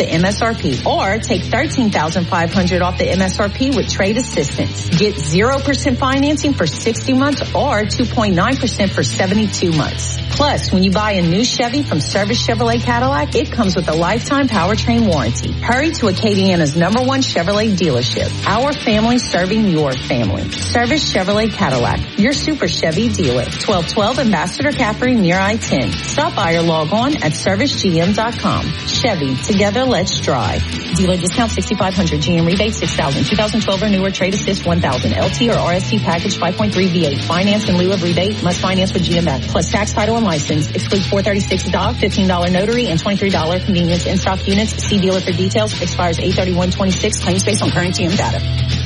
the MSRP, or take $13,500 off the MSRP with trade assistance. Get 0% financing for 60 months or 2.9% for 72 months. Plus, when you buy a new Chevy from Service Chevrolet Cadillac, it comes with a lifetime powertrain warranty. Hurry to Acadiana's #1 Chevrolet dealership. Our family serving your family. Service Chevrolet Cadillac, your Super Chevy dealer. 1212 Ambassador Caffrey near I-10. Stop by or log on at servicegm.com. Chevy, together let's drive. Dealer discount $6,500, GM rebate $6,000, 2012 or newer, trade assist $1,000, LT or RST package 5.3 V8, finance in lieu of rebate, must finance with GM back, plus tax, title, and license, excludes $436 doc, $15 notary, and $23 convenience in stock units. See dealer for details. Expires 8/31/26. Claims based on current GM data.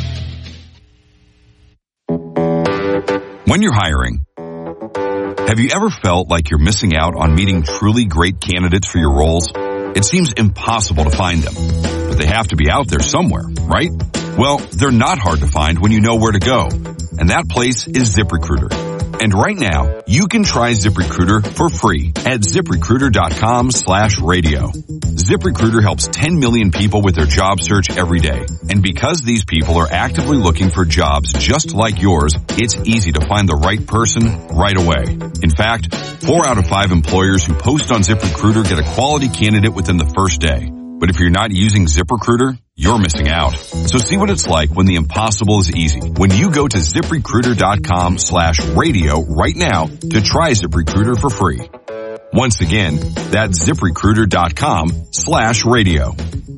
When you're hiring, have you ever felt like you're missing out on meeting truly great candidates for your roles? It seems impossible to find them, but they have to be out there somewhere, right? Well, they're not hard to find when you know where to go, and that place is ZipRecruiter. And right now, you can try ZipRecruiter for free at ZipRecruiter.com/radio. ZipRecruiter helps 10 million people with their job search every day. And because these people are actively looking for jobs just like yours, it's easy to find the right person right away. In fact, 4 out of 5 employers who post on ZipRecruiter get a quality candidate within the first day. But if you're not using ZipRecruiter, you're missing out. So see what it's like when the impossible is easy. When you go to ZipRecruiter.com/radio right now to try ZipRecruiter for free. Once again, that's ZipRecruiter.com/radio.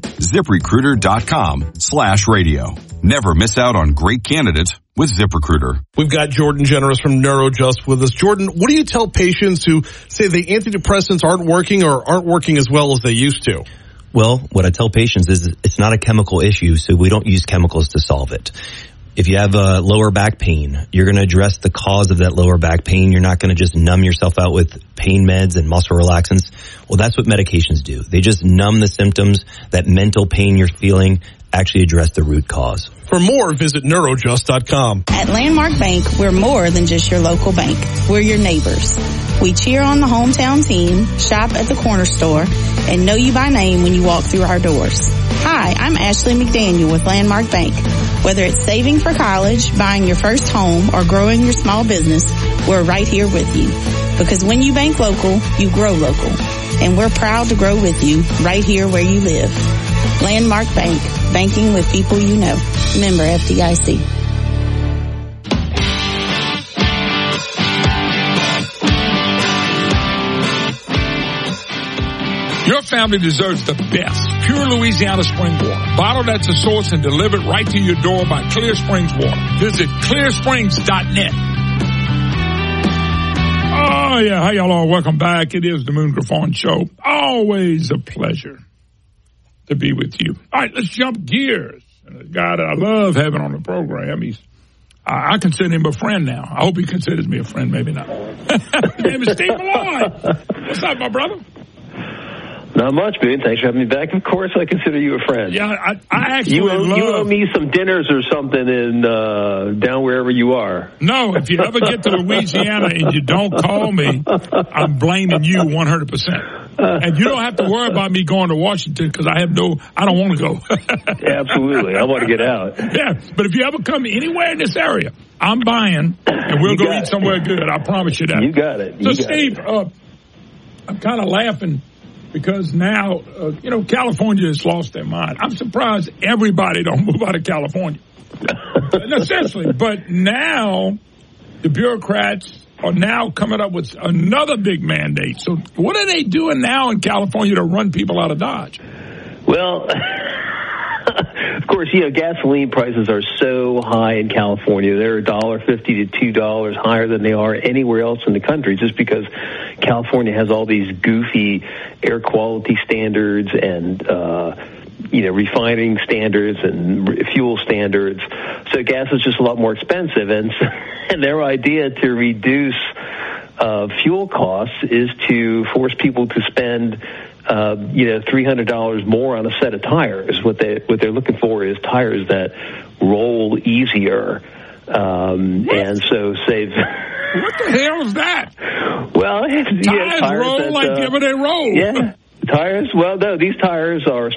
ZipRecruiter.com/radio. Never miss out on great candidates with ZipRecruiter. We've got Jordan Generous from NeuroJust with us. Jordan, what do you tell patients who say the antidepressants aren't working or aren't working as well as they used to? Well, what I tell patients is it's not a chemical issue, so we don't use chemicals to solve it. If you have a lower back pain, you're going to address the cause of that lower back pain. You're not going to just numb yourself out with pain meds and muscle relaxants. Well, that's what medications do. They just numb the symptoms. That mental pain you're feeling, actually address the root cause. For more, visit neurojust.com. At Landmark Bank, we're more than just your local bank. We're your neighbors. We cheer on the hometown team, shop at the corner store, and know you by name when you walk through our doors. Hi, I'm Ashley McDaniel with Landmark Bank. Whether it's saving for college, buying your first home, or growing your small business, we're right here with you. Because when you bank local, you grow local. And we're proud to grow with you right here where you live. Landmark Bank, banking with people you know. Member FDIC. Your family deserves the best. Pure Louisiana spring water. Bottled at the source and delivered right to your door by Clear Springs Water. Visit clearsprings.net. Oh, yeah. Hey, y'all all. Welcome back. It is the Moon Griffon Show. Always a pleasure to be with you. All right, let's jump gears. And a guy that I love having on the program, I consider him a friend now. I hope he considers me a friend, maybe not. His name is Steve Malloy. What's up, my brother? Not much, Boone. Thanks for having me back. Of course, I consider you a friend. Yeah, I actually you owe me some dinners or something in down wherever you are. No, if you ever get to Louisiana and you don't call me, I'm blaming you 100%. And you don't have to worry about me going to Washington because I don't want to go. Absolutely. I want to get out. Yeah, but if you ever come anywhere in this area, I'm buying, and we'll go eat somewhere good. I promise you that. You got it. So, Steve, I'm kind of laughing because now, California has lost their mind. I'm surprised everybody don't move out of California. No, seriously. But now the bureaucrats are now coming up with another big mandate. So what are they doing now in California to run people out of Dodge? Well, of course, gasoline prices are so high in California. They're $1.50 to $2 higher than they are anywhere else in the country, just because California has all these goofy air quality standards and refining standards and fuel standards. So gas is just a lot more expensive, and their idea to reduce fuel costs is to force people to spend $300 more on a set of tires. What they're looking for is tires that roll easier, and so save. What the hell is that? Well, tires roll like everyday roll. Yeah, tires. Well, no, these tires are